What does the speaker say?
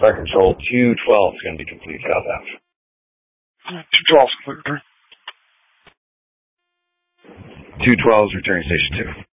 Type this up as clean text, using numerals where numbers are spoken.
Fire Control 212 is going to be complete southbound. 212 is complete return. 212 is returning station 2.